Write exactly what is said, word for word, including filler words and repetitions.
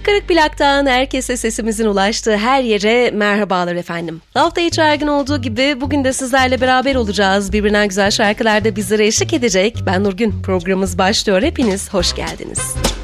Kırık Plak'tan herkese sesimizin ulaştığı her yere merhabalar efendim. Hafta içi her gün olduğu gibi bugün de sizlerle beraber olacağız. Birbirinden güzel şarkılar da bizlere eşlik edecek. Ben Nurgün, programımız başlıyor. Hepiniz hoş geldiniz.